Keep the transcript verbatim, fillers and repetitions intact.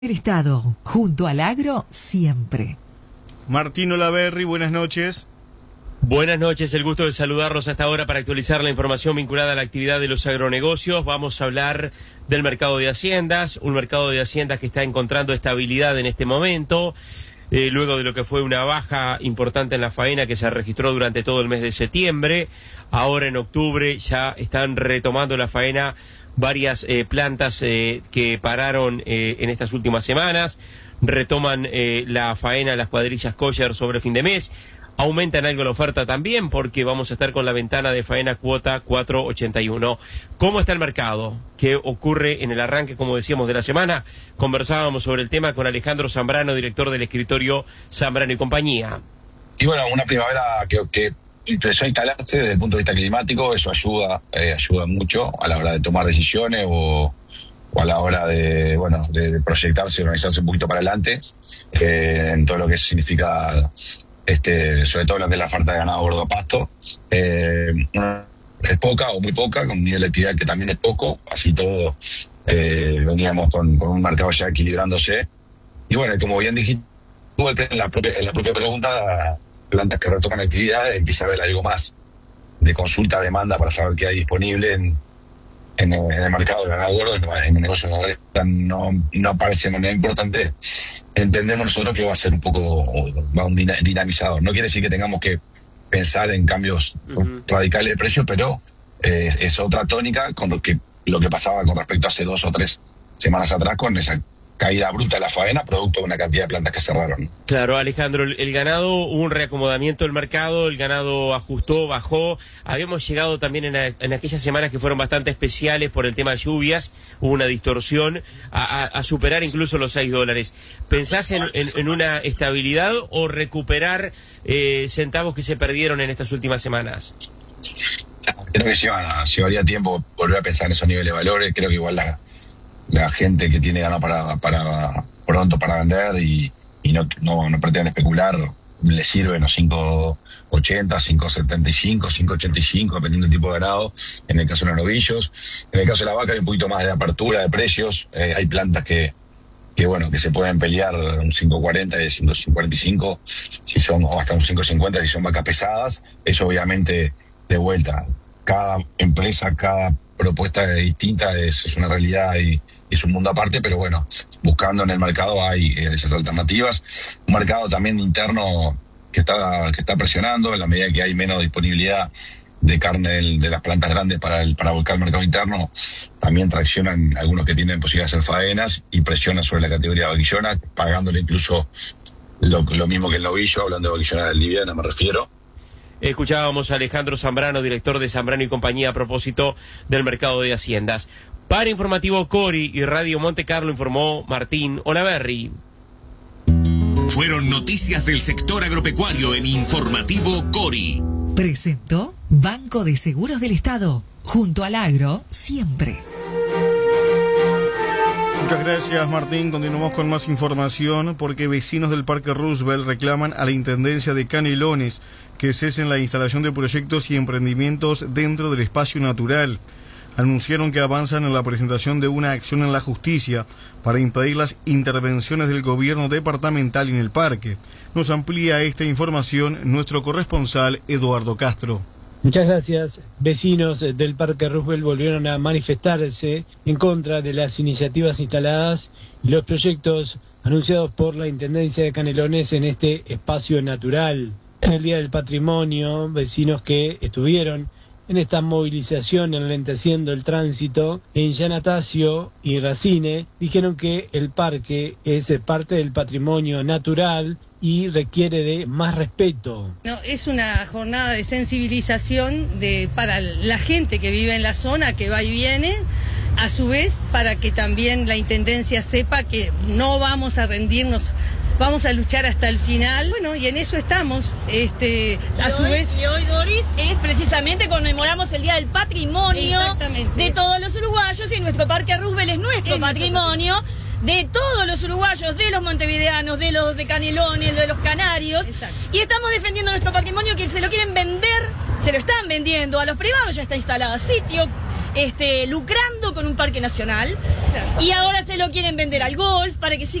El Estado, junto al agro, siempre. Martín Olaverri, buenas noches. Buenas noches, el gusto de saludarlos hasta ahora para actualizar la información vinculada a la actividad de los agronegocios. Vamos a hablar del mercado de haciendas, un mercado de haciendas que está encontrando estabilidad en este momento, eh, luego de lo que fue una baja importante en la faena que se registró durante todo el mes de septiembre. Ahora en octubre ya están retomando la faena varias eh, plantas eh, que pararon eh, en estas últimas semanas. Retoman eh, la faena las cuadrillas kosher sobre fin de mes. Aumentan algo la oferta también porque vamos a estar con la ventana de faena cuota cuatro ochenta y uno. ¿Cómo está el mercado? ¿Qué ocurre en el arranque, como decíamos, de la semana? Conversábamos sobre el tema con Alejandro Zambrano, director del escritorio Zambrano y compañía. Y bueno, una primavera que, que empezó a instalarse desde el punto de vista climático, eso ayuda, eh, ayuda mucho a la hora de tomar decisiones o, o a la hora de, bueno, de proyectarse y organizarse un poquito para adelante, eh, en todo lo que significa... Este, sobre todo lo que es la oferta de ganado gordo a pasto, eh, es poca o muy poca, con un nivel de actividad que también es poco, así todo eh, veníamos con, con un mercado ya equilibrándose. Y bueno, como bien dijiste, en la propia, en la propia pregunta, plantas que retoman actividad, empieza a haber algo más de consulta, demanda para saber qué hay disponible en, en, el, en el mercado de ganado gordo, en el negocio de ganado gordo, no, no aparece de manera importante. Entendemos nosotros que va a ser un poco va un dinamizador. No quiere decir que tengamos que pensar en cambios uh-huh. radicales de precios, pero eh, es otra tónica con lo que lo que pasaba con respecto a hace dos o tres semanas atrás con esa caída bruta de la faena, producto de una cantidad de plantas que cerraron. Claro, Alejandro, el, el ganado, hubo un reacomodamiento del mercado, el ganado ajustó, bajó. Habíamos llegado también en, a, en aquellas semanas que fueron bastante especiales por el tema de lluvias, hubo una distorsión a, a, a superar incluso los seis dólares. ¿Pensás en, en, en una estabilidad o recuperar eh, centavos que se perdieron en estas últimas semanas? Creo que lleva, llevaría tiempo volver a pensar en esos niveles de valores. Creo que igual la la gente que tiene ganado para, para pronto para vender y, y no, no, no pretenden especular, le sirven los cinco ochenta, cinco setenta y cinco, cinco ochenta y cinco, dependiendo del tipo de ganado, en el caso de los novillos. En el caso de la vaca hay un poquito más de apertura de precios, eh, hay plantas que, que bueno, que se pueden pelear un cinco cuarenta y cinco cuarenta y cinco, si son, o hasta un cinco cincuenta si son vacas pesadas. Eso obviamente de vuelta, cada empresa, cada propuesta distinta es, es una realidad y es un mundo aparte, pero bueno, buscando en el mercado hay eh, esas alternativas. Un mercado también interno que está que está presionando en la medida que hay menos disponibilidad de carne del, de las plantas grandes para el para volcar el mercado interno. También traccionan algunos que tienen posibilidad de hacer faenas y presionan sobre la categoría vaquillona, pagándole incluso lo, lo mismo que el novillo, hablando de vaquillona liviana me refiero. Escuchábamos a Alejandro Zambrano, director de Zambrano y compañía, a propósito del mercado de haciendas. Para Informativo Cori y Radio Monte Carlo informó Martín Olaverri. Fueron noticias del sector agropecuario en Informativo Cori. Presentó Banco de Seguros del Estado, junto al agro, siempre. Muchas gracias, Martín. Continuamos con más información porque vecinos del Parque Roosevelt reclaman a la Intendencia de Canelones que cesen la instalación de proyectos y emprendimientos dentro del espacio natural. Anunciaron que avanzan en la presentación de una acción en la justicia para impedir las intervenciones del gobierno departamental en el parque. Nos amplía esta información nuestro corresponsal Eduardo Castro. Muchas gracias. Vecinos del Parque Roosevelt volvieron a manifestarse en contra de las iniciativas instaladas y los proyectos anunciados por la Intendencia de Canelones en este espacio natural. En el Día del Patrimonio, vecinos que estuvieron en esta movilización enlenteciendo el tránsito en Yanatacio y Racine, dijeron que el parque es parte del patrimonio natural y requiere de más respeto. No, es una jornada de sensibilización de, para la gente que vive en la zona, que va y viene, a su vez para que también la Intendencia sepa que no vamos a rendirnos, vamos a luchar hasta el final. Bueno, y en eso estamos. Este, a y su hoy, vez. Y hoy, Doris, es precisamente conmemoramos el Día del Patrimonio de todos los uruguayos y nuestro Parque Roosevelt es nuestro es patrimonio. Nuestro... de todos los uruguayos, de los montevideanos, de los de Canelones, de los canarios. Exacto. Y estamos defendiendo nuestro patrimonio que se lo quieren vender, se lo están vendiendo, a los privados ya está instalado sitio, este, lucrando con un parque nacional. Y ahora se lo quieren vender al golf para que siga